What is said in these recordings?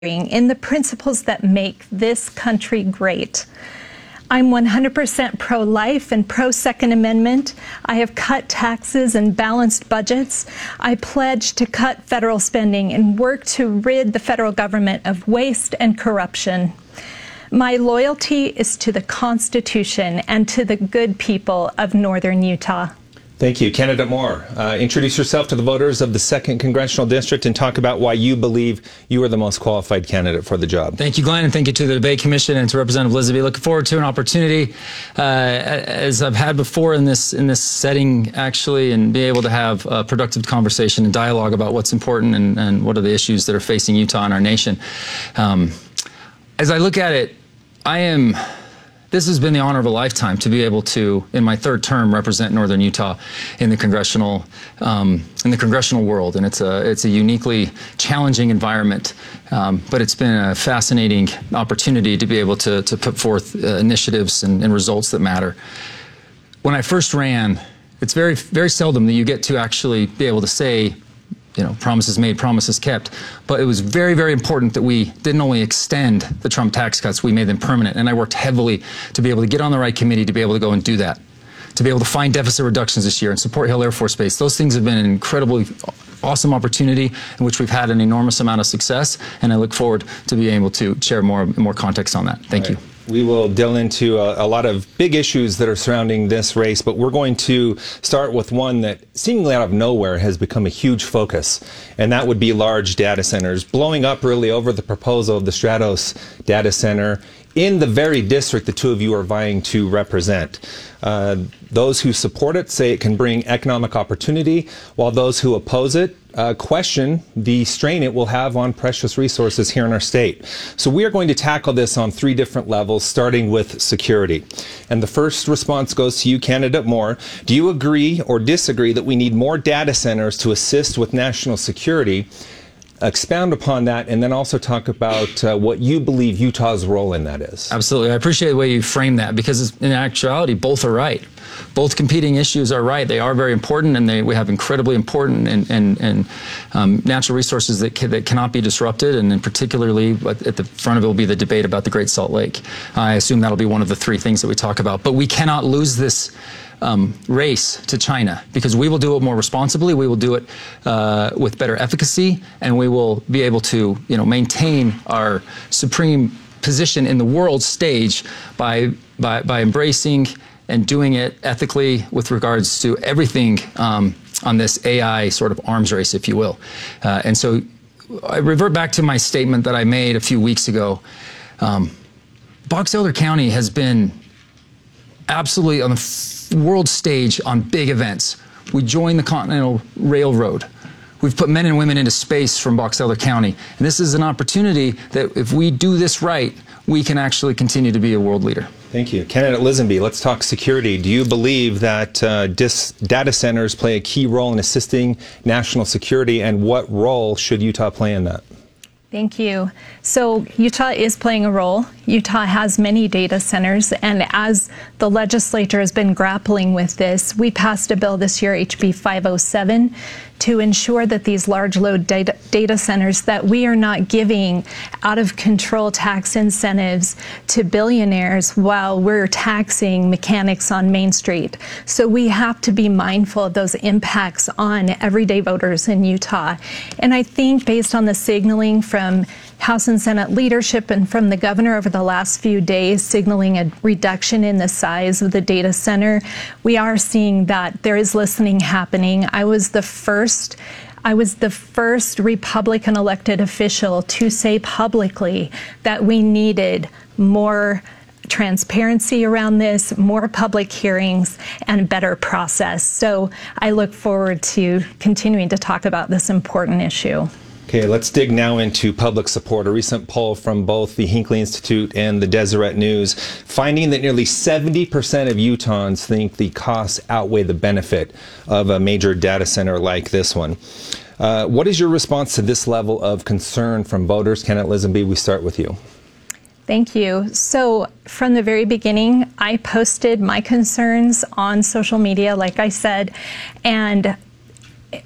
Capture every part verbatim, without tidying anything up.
in the principles that make this country great. I'm one hundred percent pro-life and pro-Second Amendment. I have cut taxes and balanced budgets. I pledge to cut federal spending and work to rid the federal government of waste and corruption. My loyalty is to the Constitution and to the good people of Northern Utah. Thank you. Candidate Moore, uh, introduce yourself to the voters of the second Congressional District and talk about why you believe you are the most qualified candidate for the job. Thank you, Glenn, and thank you to the Debate Commission and to Representative Lisabee. Looking forward to an opportunity, uh, as I've had before in this in this setting, actually, and be able to have a productive conversation and dialogue about what's important and, and what are the issues that are facing Utah and our nation. Um, as I look at it, I am... This has been the honor of a lifetime to be able to, in my third term, represent Northern Utah in the congressional um, in the congressional world, and it's a it's a uniquely challenging environment. Um, but it's been a fascinating opportunity to be able to to put forth uh, initiatives and, and results that matter. When I first ran, it's very very seldom that you get to actually be able to say, you know, promises made, promises kept. But it was very, very important that we didn't only extend the Trump tax cuts, we made them permanent. And I worked heavily to be able to get on the right committee to be able to go and do that, to be able to find deficit reductions this year and support Hill Air Force Base. Those things have been an incredibly awesome opportunity in which we've had an enormous amount of success. And I look forward to being able to share more, more context on that. Thank you. We will delve into a, a lot of big issues that are surrounding this race, but we're going to start with one that seemingly out of nowhere has become a huge focus, and that would be large data centers, blowing up really over the proposal of the Stratos data center in the very district the two of you are vying to represent. Uh, those who support it say it can bring economic opportunity, while those who oppose it uh, question the strain it will have on precious resources here in our state. So we are going to tackle this on three different levels, starting with security. And the first response goes to you, Candidate Moore. Do you agree or disagree that we need more data centers to assist with national security? Expound upon that, and then also talk about uh, what you believe Utah's role in that is. Absolutely. I appreciate the way you frame that, because in actuality, both are right. Both competing issues are right. They are very important, and they, we have incredibly important and, and, and um, natural resources that, ca that cannot be disrupted, and then particularly at the front of it will be the debate about the Great Salt Lake. I assume that'll be one of the three things that we talk about. But we cannot lose this Um, race to China, because we will do it more responsibly, we will do it uh, with better efficacy, and we will be able to, you know, maintain our supreme position in the world stage by, by, by embracing and doing it ethically with regards to everything um, on this A I sort of arms race, if you will. Uh, and so I revert back to my statement that I made a few weeks ago. Um, Box Elder County has been absolutely on the world stage on big events. We joined the Continental Railroad. We've put men and women into space from Box Elder County. And this is an opportunity that if we do this right, we can actually continue to be a world leader. Thank you. Candidate Lisabee, let's talk security. Do you believe that uh, dis data centers play a key role in assisting national security, and what role should Utah play in that? Thank you. So Utah is playing a role. Utah has many data centers, and as the legislature has been grappling with this, we passed a bill this year, H B five oh seven, to ensure that these large load data, data centers, that we are not giving out of control tax incentives to billionaires while we're taxing mechanics on Main Street. So we have to be mindful of those impacts on everyday voters in Utah. And I think based on the signaling from House and Senate leadership and from the governor over the last few days, signaling a reduction in the size of the data center, we are seeing that there is listening happening. I was the first I was the first Republican elected official to say publicly that we needed more transparency around this, more public hearings, and better process. So I look forward to continuing to talk about this important issue. Okay, let's dig now into public support. A recent poll from both the Hinckley Institute and the Deseret News finding that nearly seventy percent of Utahns think the costs outweigh the benefit of a major data center like this one. Uh, what is your response to this level of concern from voters? Candidate Lisabee, we start with you. Thank you. So from the very beginning, I posted my concerns on social media, like I said, and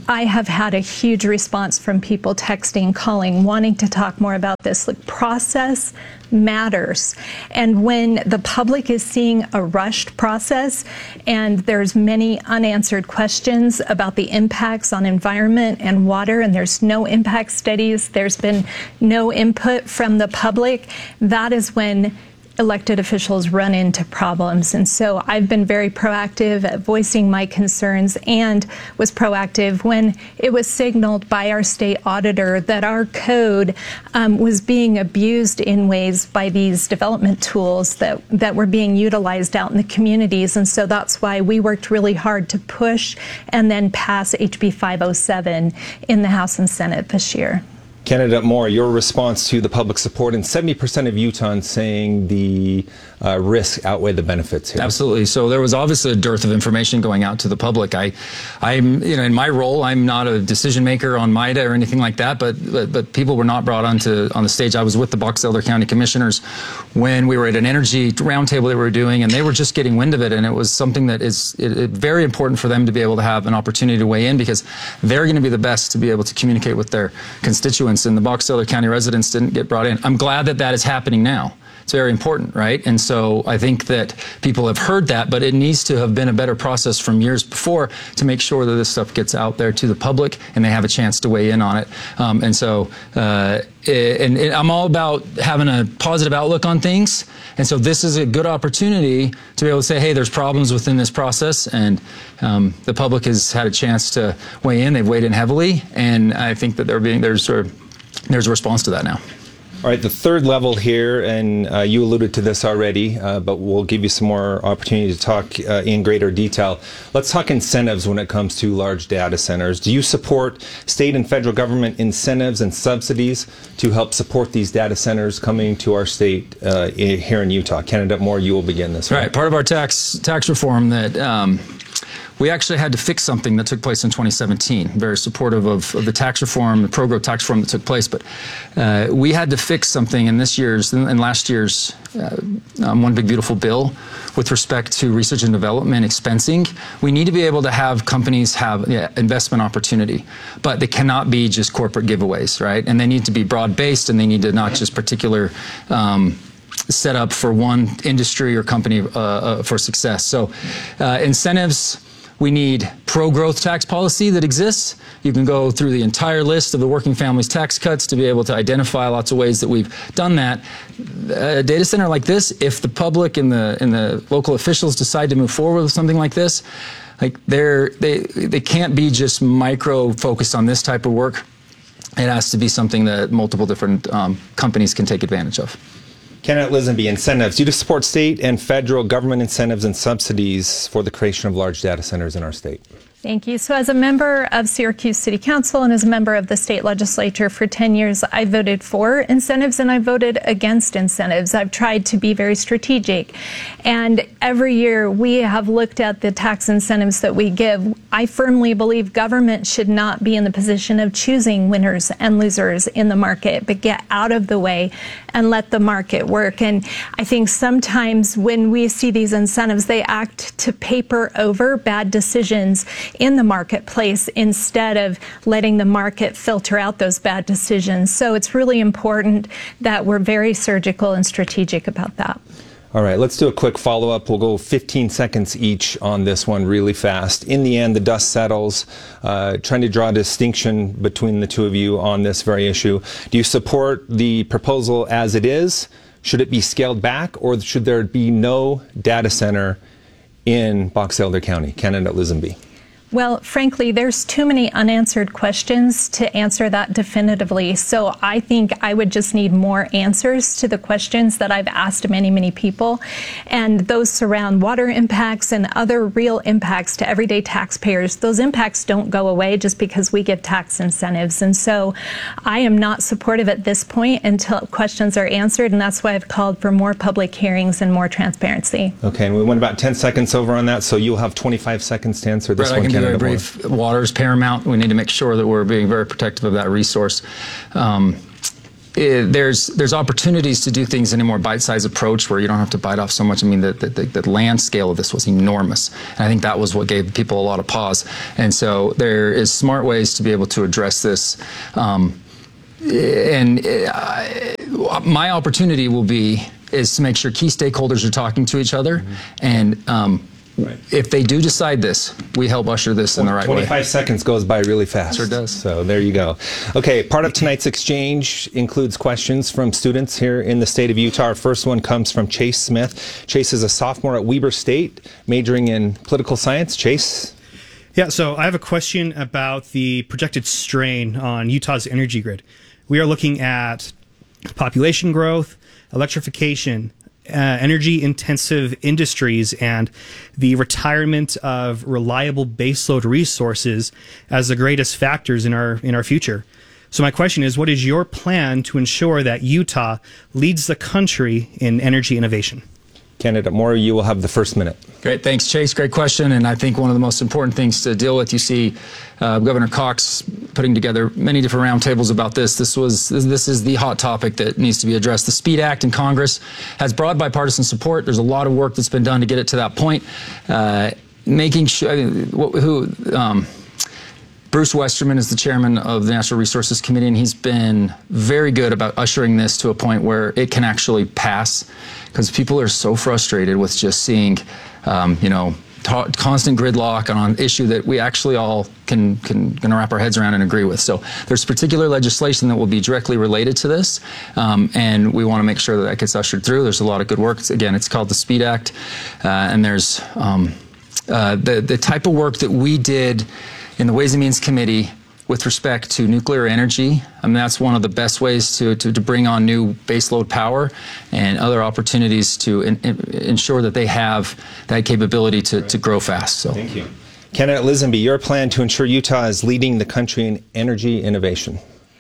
I have had a huge response from people texting, calling, wanting to talk more about this. Like, process matters. And when the public is seeing a rushed process and there's many unanswered questions about the impacts on environment and water, and there's no impact studies, there's been no input from the public, that is when elected officials run into problems. And so I've been very proactive at voicing my concerns, and was proactive when it was signaled by our state auditor that our code um, was being abused in ways by these development tools that, that were being utilized out in the communities. And so that's why we worked really hard to push and then pass H B five oh seven in the House and Senate this year. Candidate Moore, your response to the public support and seventy percent of Utahns saying the uh, risks outweigh the benefits here. Absolutely. So there was obviously a dearth of information going out to the public. I, I'm, you know, in my role, I'm not a decision maker on MIDA or anything like that, but but, but people were not brought onto on the stage. I was with the Box Elder County Commissioners when we were at an energy roundtable that we were doing, and they were just getting wind of it. And it was something that is it, it, very important for them to be able to have an opportunity to weigh in, because they're going to be the best to be able to communicate with their constituents. And the Box Elder County residents didn't get brought in. I'm glad that that is happening now. It's very important, right? And so I think that people have heard that, but it needs to have been a better process from years before to make sure that this stuff gets out there to the public and they have a chance to weigh in on it. Um, and so, uh, and, and I'm all about having a positive outlook on things. And so this is a good opportunity to be able to say, hey, there's problems within this process, and um, the public has had a chance to weigh in. They've weighed in heavily, and I think that they're being, there's sort of, there's a response to that now. All right, the third level here, and uh, you alluded to this already, uh, but we'll give you some more opportunity to talk uh, in greater detail. Let's talk incentives when it comes to large data centers. Do you support state and federal government incentives and subsidies to help support these data centers coming to our state uh, here in Utah? Candidate Moore, you will begin this. Right, part of our tax tax reform that um, we actually had to fix something that took place in twenty seventeen. Very supportive of, of the tax reform, the pro-growth tax reform that took place. But uh, we had to fix something in this year's and last year's uh, um, One Big Beautiful Bill with respect to research and development expensing. We need to be able to have companies have yeah, investment opportunity, but they cannot be just corporate giveaways, right? And they need to be broad-based, and they need to not just particular um, set up for one industry or company uh, uh, for success. So uh, incentives. We need pro-growth tax policy that exists. You can go through the entire list of the working families tax cuts to be able to identify lots of ways that we've done that. A data center like this, if the public and the and the local officials decide to move forward with something like this, like they're they they can't be just micro focused on this type of work. It has to be something that multiple different um, companies can take advantage of. Candidate Lisenby, incentives. Do you support state and federal government incentives and subsidies for the creation of large data centers in our state? Thank you. So as a member of Syracuse City Council and as a member of the state legislature for ten years, I voted for incentives and I voted against incentives. I've tried to be very strategic. And every year we have looked at the tax incentives that we give. I firmly believe government should not be in the position of choosing winners and losers in the market, but get out of the way and let the market work. And I think sometimes when we see these incentives, they act to paper over bad decisions in the marketplace instead of letting the market filter out those bad decisions. So it's really important that we're very surgical and strategic about that. All right, let's do a quick follow-up. We'll go fifteen seconds each on this one really fast. In the end, the dust settles. Uh, trying to draw a distinction between the two of you on this very issue. Do you support the proposal as it is? Should it be scaled back, or should there be no data center in Box Elder County? Candidate Lisenby. Well, frankly, there's too many unanswered questions to answer that definitively. So I think I would just need more answers to the questions that I've asked many, many people. And those surround water impacts and other real impacts to everyday taxpayers. Those impacts don't go away just because we give tax incentives. And so I am not supportive at this point until questions are answered. And that's why I've called for more public hearings and more transparency. Okay, and we went about ten seconds over on that, so you'll have twenty-five seconds to answer this right, one. Very brief. Water is paramount. We need to make sure that we're being very protective of that resource. Um, it, there's there's opportunities to do things in a more bite-sized approach where you don't have to bite off so much. I mean, the, the, the land scale of this was enormous. And I think that was what gave people a lot of pause. And so there is smart ways to be able to address this. Um, and uh, my opportunity will be is to make sure key stakeholders are talking to each other. Mm-hmm. And um, Right. if they do decide this, we help usher this in the right twenty-five way. twenty-five seconds goes by really fast. Sure does. So there you go. Okay, part of tonight's exchange includes questions from students here in the state of Utah. Our first one comes from Chase Smith. Chase is a sophomore at Weber State, majoring in political science. Chase? Yeah, so I have a question about the projected strain on Utah's energy grid. We are looking at population growth, electrification, Uh, energy-intensive industries, and the retirement of reliable baseload resources as the greatest factors in our in our future. So my question is, what is your plan to ensure that Utah leads the country in energy innovation? Candidate Moore, you will have the first minute. Great. Thanks, Chase. Great question. And I think one of the most important things to deal with, you see uh, Governor Cox putting together many different roundtables about this. This was this is the hot topic that needs to be addressed. The SPEED Act in Congress has broad bipartisan support. There's a lot of work that's been done to get it to that point. Uh, making sure, I mean, who, um, Bruce Westerman is the chairman of the Natural Resources Committee, and he's been very good about ushering this to a point where it can actually pass, because people are so frustrated with just seeing, um, you know, ta- constant gridlock on an issue that we actually all can can, can wrap our heads around and agree with. So there's particular legislation that will be directly related to this, um, and we want to make sure that that gets ushered through. There's a lot of good work. It's, again, it's called the SPEED Act, uh, and there's um, uh, the the type of work that we did in the Ways and Means Committee with respect to nuclear energy. I mean, that's one of the best ways to, to, to bring on new baseload power and other opportunities to in, in, ensure that they have that capability to, right. to grow fast. So, thank you. Candidate Lisenby, your plan to ensure Utah is leading the country in energy innovation.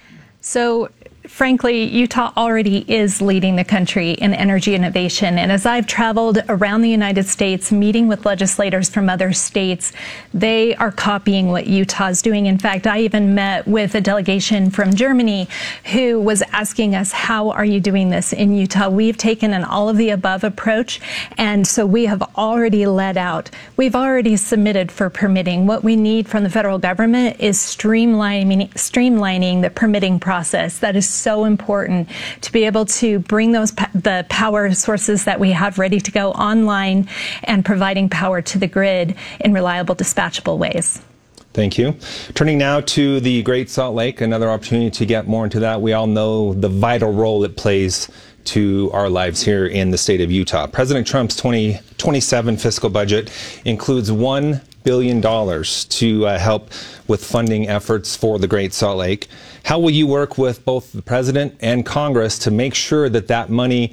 So, frankly, Utah already is leading the country in energy innovation. And as I've traveled around the United States, meeting with legislators from other states, they are copying what Utah is doing. In fact, I even met with a delegation from Germany who was asking us, how are you doing this in Utah? We've taken an all of the above approach. And so we have already led out. We've already submitted for permitting. What we need from the federal government is streamlining, streamlining the permitting process. That is so important to be able to bring those the power sources that we have ready to go online and providing power to the grid in reliable, dispatchable ways. Thank you. Turning now to the Great Salt Lake, another opportunity to get more into that. We all know the vital role it plays to our lives here in the state of Utah. President Trump's twenty twenty-seven fiscal budget includes one billion dollars to uh, help with funding efforts for the Great Salt Lake. How will you work with both the President and Congress to make sure that that money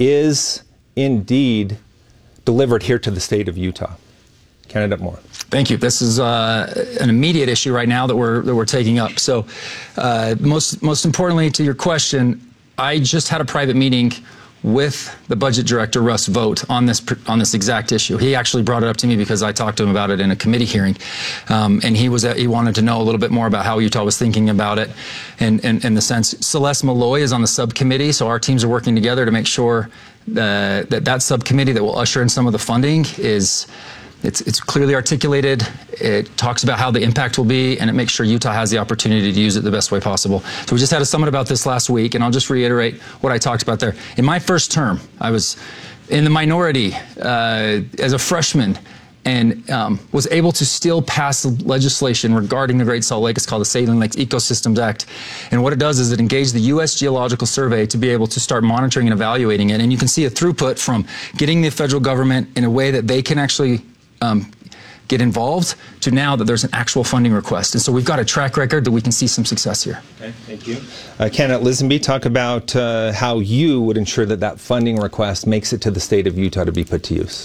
is indeed delivered here to the state of Utah? Candidate Moore. Thank you. This is uh, an immediate issue right now that we're that we're taking up. So, uh, most most importantly to your question, I just had a private meeting with the budget director, Russ Vogt, on this on this exact issue. He actually brought it up to me because I talked to him about it in a committee hearing, um, and he was he wanted to know a little bit more about how Utah was thinking about it, and in the sense. Celeste Malloy is on the subcommittee, so our teams are working together to make sure that that, that subcommittee that will usher in some of the funding is. It's, it's clearly articulated, it talks about how the impact will be, and it makes sure Utah has the opportunity to use it the best way possible. So we just had a summit about this last week, and I'll just reiterate what I talked about there. In my first term, I was in the minority uh, as a freshman, and um, was able to still pass legislation regarding the Great Salt Lake. It's called the Saline Lakes Ecosystems Act. And what it does is it engaged the U S Geological Survey to be able to start monitoring and evaluating it. And you can see a throughput from getting the federal government in a way that they can actually Um, get involved to now that there's an actual funding request. And so we've got a track record that we can see some success here. Okay, thank you. Uh, Candidate Lisenby, talk about uh, how you would ensure that that funding request makes it to the state of Utah to be put to use.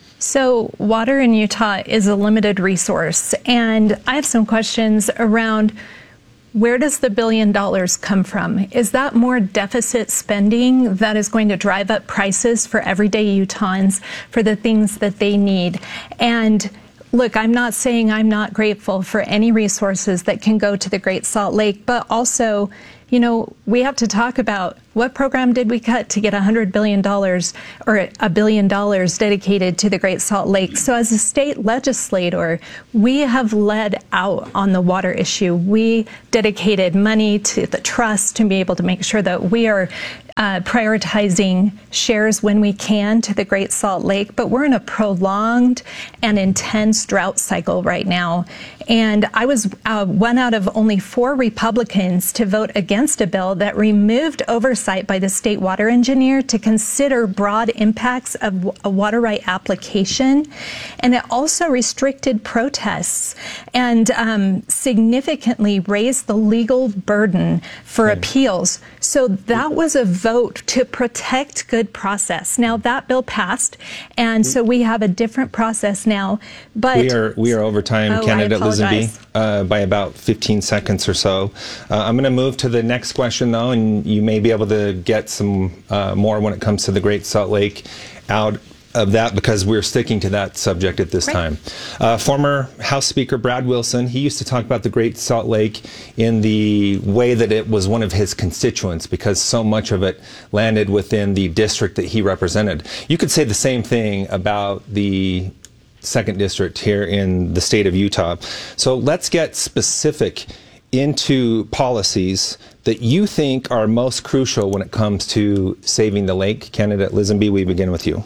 So water in Utah is a limited resource. And I have some questions around where does the billion dollars come from? Is that more deficit spending that is going to drive up prices for everyday Utahns for the things that they need? And look, I'm not saying I'm not grateful for any resources that can go to the Great Salt Lake, but also, you know, we have to talk about what program did we cut to get one hundred billion dollars or a billion dollars dedicated to the Great Salt Lake. So as a state legislator, we have led out on the water issue. We dedicated money to the trust to be able to make sure that we are uh, prioritizing shares when we can to the Great Salt Lake, but we're in a prolonged and intense drought cycle right now. And I was uh, one out of only four Republicans to vote against a bill that removed oversight by the state water engineer to consider broad impacts of a water right application. And it also restricted protests and um, significantly raised the legal burden for okay. appeals. So that was a vote to protect good process. Now that bill passed, and so we have a different process now. But we are we are over time, oh, candidate Lisenby, uh, by about fifteen seconds or so. Uh, I'm going to move to the next question, though, and you may be able to get some uh, more when it comes to the Great Salt Lake out of that, because we're sticking to that subject at this right. time. Uh, former House Speaker Brad Wilson, he used to talk about the Great Salt Lake in the way that it was one of his constituents, because so much of it landed within the district that he represented. You could say the same thing about the second district here in the state of Utah. So let's get specific into policies that you think are most crucial when it comes to saving the lake. Candidate Lisenby, we begin with you.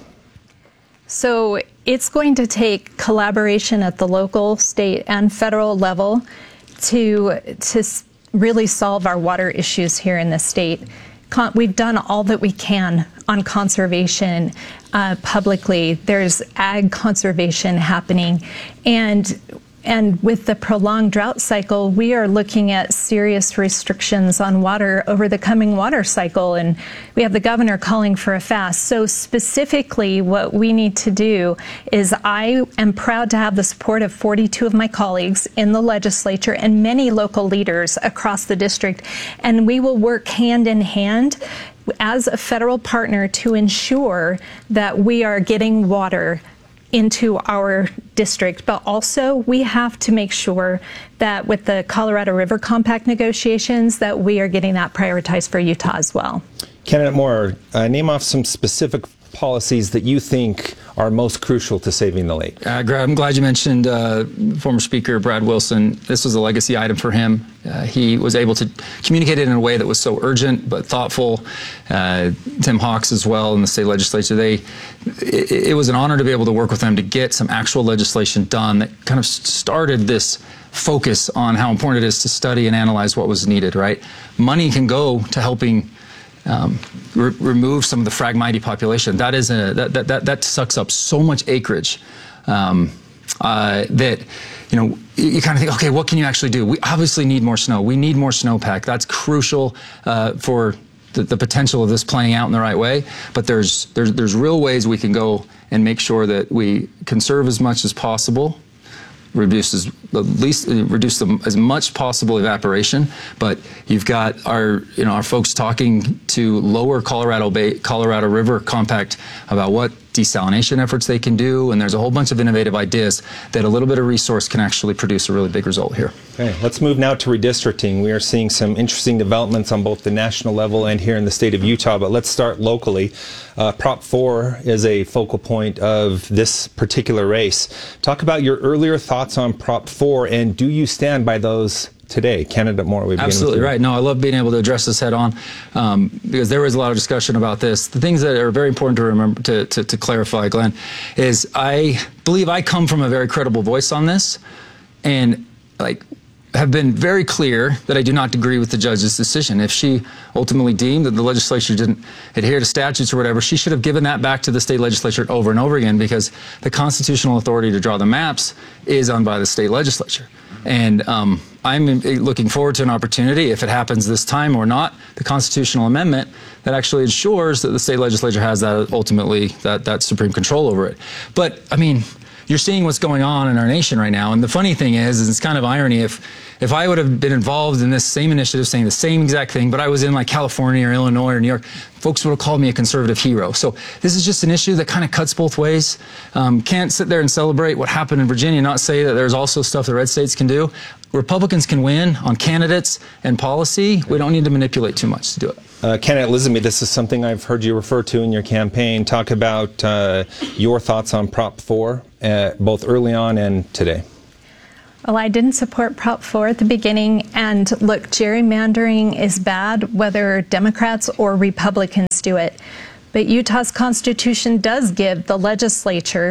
So it's going to take collaboration at the local, state, and federal level to, to really solve our water issues here in the state. Con- we've done all that we can on conservation uh, publicly. There's ag conservation happening. And And with the prolonged drought cycle, we are looking at serious restrictions on water over the coming water cycle. And we have the governor calling for a fast. So specifically, what we need to do is, I am proud to have the support of forty-two of my colleagues in the legislature and many local leaders across the district. And we will work hand in hand as a federal partner to ensure that we are getting water into our district, but also we have to make sure that with the Colorado River Compact negotiations that we are getting that prioritized for Utah as well. Candidate Moore, uh, name off some specific policies that you think are most crucial to saving the lake. Uh, I'm glad you mentioned uh, former Speaker Brad Wilson. This was a legacy item for him. Uh, he was able to communicate it in a way that was so urgent but thoughtful. Uh, Tim Hawks as well in the state legislature. They, it, it was an honor to be able to work with them to get some actual legislation done that kind of started this focus on how important it is to study and analyze what was needed, right? Money can go to helping Um, re- remove some of the Phragmite population. That is a that that that, that sucks up so much acreage um, uh, that you know you, you kind of think, okay, what can you actually do? We obviously need more snow. We need more snowpack. That's crucial uh, for the, the potential of this playing out in the right way. But there's there's there's real ways we can go and make sure that we conserve as much as possible. Reduce as at least reduce the, as much possible evaporation, but you've got our you know our folks talking to lower Colorado Bay, Colorado River Compact about what desalination efforts they can do, and there's a whole bunch of innovative ideas that a little bit of resource can actually produce a really big result here. Okay, let's move now to redistricting. We are seeing some interesting developments on both the national level and here in the state of Utah, but let's start locally. Uh, Prop four is a focal point of this particular race. Talk about your earlier thoughts on Prop four, and do you stand by those today? Candidate Moore, we begin Absolutely with you. right. No, I love being able to address this head on um, because there was a lot of discussion about this. The things that are very important to remember, to, to, to clarify, Glenn, is I believe I come from a very credible voice on this, and like have been very clear that I do not agree with the judge's decision. If she ultimately deemed that the legislature didn't adhere to statutes or whatever, she should have given that back to the state legislature over and over again, because the constitutional authority to draw the maps is owned by the state legislature. And um, I'm looking forward to an opportunity, if it happens this time or not, the constitutional amendment that actually ensures that the state legislature has that ultimately, that, that supreme control over it. But, I mean, you're seeing what's going on in our nation right now. And the funny thing is, is it's kind of irony. If if I would have been involved in this same initiative saying the same exact thing, but I was in like California or Illinois or New York, folks would have called me a conservative hero. So this is just an issue that kind of cuts both ways. Um, can't sit there and celebrate what happened in Virginia, not say that there's also stuff the red states can do. Republicans can win on candidates and policy. We don't need to manipulate too much to do it. Uh, candidate Lisonbee, this is something I've heard you refer to in your campaign. Talk about uh, your thoughts on Prop four, uh, both early on and today. Well, I didn't support Prop four at the beginning, and look, gerrymandering is bad whether Democrats or Republicans do it. But Utah's Constitution does give the legislature,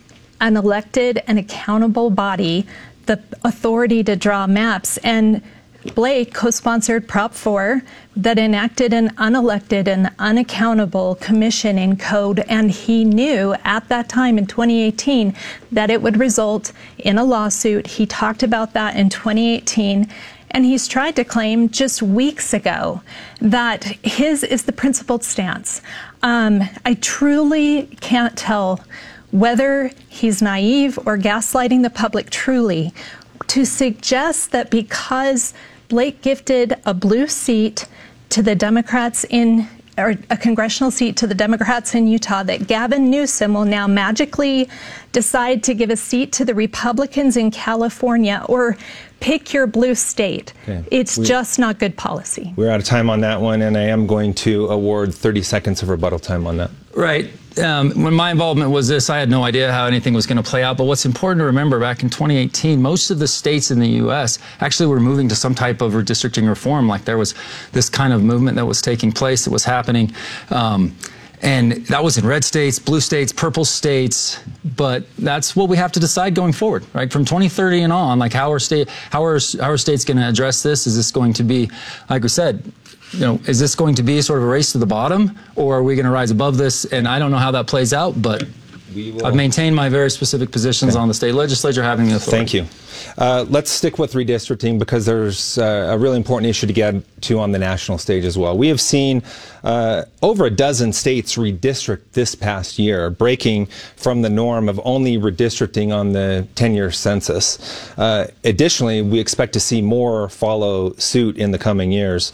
an elected and accountable body, the authority to draw maps. And Blake co-sponsored Prop four that enacted an unelected and unaccountable commission in code, and he knew at that time in twenty eighteen that it would result in a lawsuit. He talked about that in twenty eighteen, and he's tried to claim just weeks ago that his is the principled stance. Um, I truly can't tell whether he's naive or gaslighting the public truly to suggest that because Blake gifted a blue seat to the Democrats in, or a congressional seat to the Democrats in Utah, that Gavin Newsom will now magically decide to give a seat to the Republicans in California, or pick your blue state. Okay. It's we, just not good policy. We're out of time on that one, and I am going to award thirty seconds of rebuttal time on that. Right. Um, when my involvement was this, I had no idea how anything was going to play out. But what's important to remember, back in twenty eighteen, most of the states in the U S actually were moving to some type of redistricting reform. Like there was this kind of movement that was taking place, that was happening. Um, and that was in red states, blue states, purple states. But that's what we have to decide going forward, right? From twenty thirty and on, like how are, state, how are, how are states going to address this? Is this going to be, like we said, you know, is this going to be sort of a race to the bottom, or are we going to rise above this? And I don't know how that plays out, but I've maintained my very specific positions okay. on the state legislature having the authority. Thank you. Uh, let's stick with redistricting, because there's uh, a really important issue to get to on the national stage as well. We have seen uh, over a dozen states redistrict this past year, breaking from the norm of only redistricting on the ten-year census. Uh, additionally, we expect to see more follow suit in the coming years.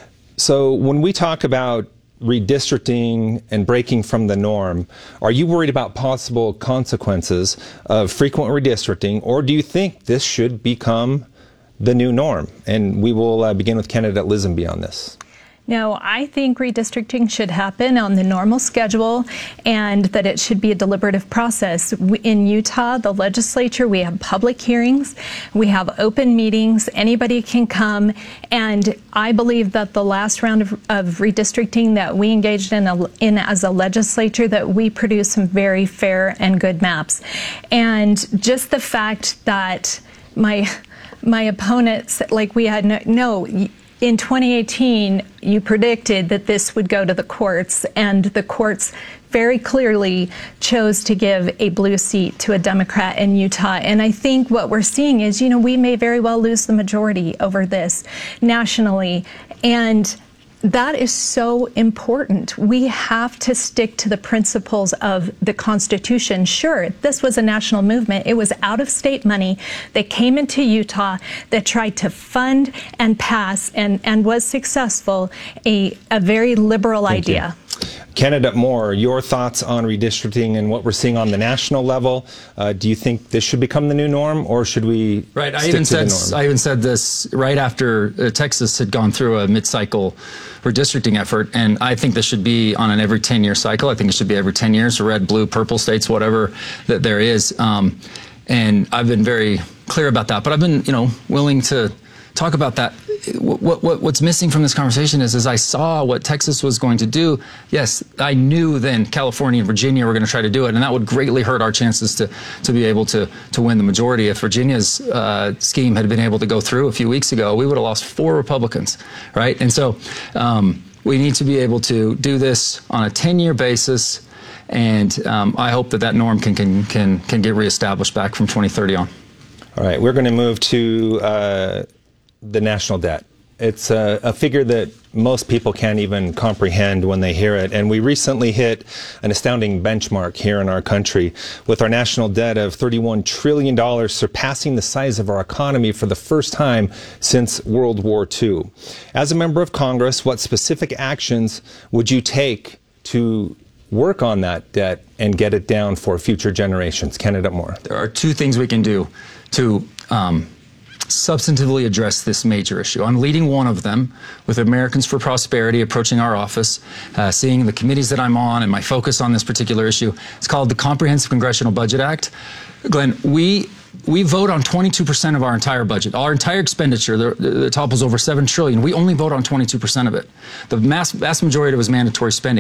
So when we talk about redistricting and breaking from the norm, are you worried about possible consequences of frequent redistricting, or do you think this should become the new norm? And we will uh, begin with candidate Lisonbee on this. No, I think redistricting should happen on the normal schedule, and that it should be a deliberative process. In Utah, the legislature, we have public hearings, we have open meetings, anybody can come, and I believe that the last round of, of redistricting that we engaged in, a, in as a legislature, that we produced some very fair and good maps. And just the fact that my, my opponents, like we had no, no in twenty eighteen, you predicted that this would go to the courts, and the courts very clearly chose to give a blue seat to a Democrat in Utah. And I think what we're seeing is, you know, we may very well lose the majority over this nationally. And that is so important. We have to stick to the principles of the Constitution. Sure, this was a national movement. It was out-of-state money that came into Utah that tried to fund and pass, and, and was successful, a, a very liberal Thank idea. You. Candidate Moore, your thoughts on redistricting and what we're seeing on the national level. Uh, do you think this should become the new norm, or should we right, I stick even to said, the norm? I even said this right after uh, Texas had gone through a mid-cycle redistricting effort, and I think this should be on an every ten-year cycle. I think it should be every ten years, red, blue, purple states, whatever that there is. Um, and I've been very clear about that, but I've been, you know, willing to talk about that. What, what, what's missing from this conversation is, as I saw what Texas was going to do, yes, I knew then California and Virginia were going to try to do it, and that would greatly hurt our chances to, to be able to, to win the majority. If Virginia's uh, scheme had been able to go through a few weeks ago, we would have lost four Republicans, right? And so um, we need to be able to do this on a ten-year basis, and um, I hope that that norm can, can, can, can get reestablished back from twenty thirty on. All right, we're going to move to uh, the national debt. It's a, a figure that most people can't even comprehend when they hear it. And we recently hit an astounding benchmark here in our country with our national debt of thirty-one trillion dollars, surpassing the size of our economy for the first time since World War Two. As a member of Congress, what specific actions would you take to work on that debt and get it down for future generations? Candidate Moore. There are two things we can do to um, substantively address this major issue. I'm leading one of them with Americans for Prosperity approaching our office, uh, seeing the committees that I'm on and my focus on this particular issue. It's called the Comprehensive Congressional Budget Act. Glenn, we we vote on twenty-two percent of our entire budget. Our entire expenditure, the, the topples over seven trillion dollars. We only vote on twenty-two percent of it. The mass, vast majority of it is mandatory spending.